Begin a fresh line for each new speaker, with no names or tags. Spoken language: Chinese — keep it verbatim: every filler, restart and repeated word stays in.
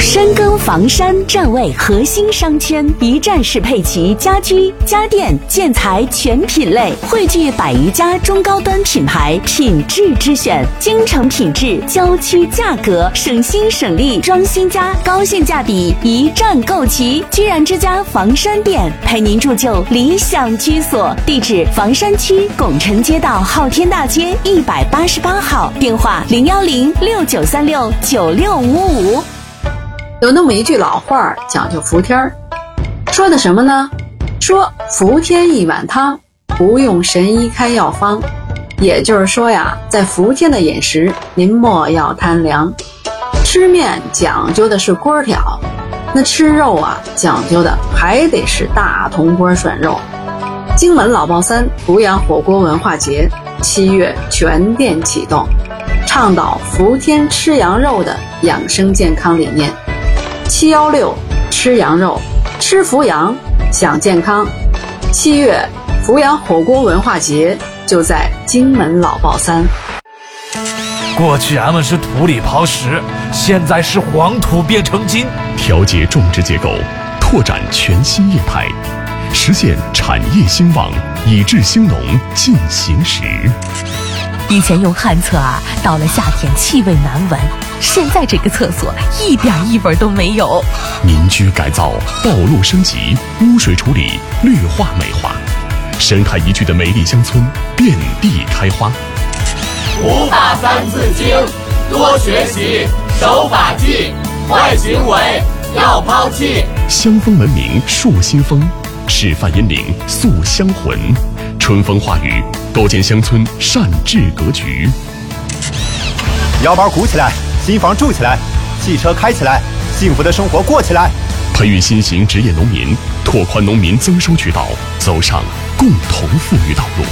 深耕房山站位核心商圈，一站式配齐家居、家电、建材全品类，汇聚百余家中高端品牌，品质之选，京城品质，郊区价格，省心省力装新家，高性价比，一站购齐。居然之家房山店陪您铸就理想居所，地址房山区拱辰街道昊天大街一百八十八号，电话零幺零六九三六九六五五。
有那么一句老话讲究服天儿，说的什么呢？说服天一碗汤，不用神医开药方。也就是说呀，在服天的饮食，您莫要贪凉。吃面讲究的是锅挑，那吃肉啊，讲究的还得是大铜锅涮肉。荆门老爆三阜阳火锅文化节七月全店启动，倡导服天吃羊肉的养生健康理念。七幺六吃羊肉，吃阜阳享健康。七月阜阳火锅文化节就在荆门老爆三。
过去俺们是土里刨食，现在是黄土变成金。
调节种植结构，拓展全新业态，实现产业兴旺，以治兴农进行时。
以前用旱厕啊，到了夏天气味难闻，现在这个厕所一点异味都没有。
民居改造，道路升级，污水处理，绿化美化，生态宜居的美丽乡村遍地开花。
五法三字经，多学习，守法纪，坏行为要抛弃。
乡风门明树新风，示范引领塑乡魂，春风化雨，构建乡村善治格局。
腰包鼓起来，新房住起来，汽车开起来，幸福的生活过起来。
培育新型职业农民，拓宽农民增收渠道，走上共同富裕道路。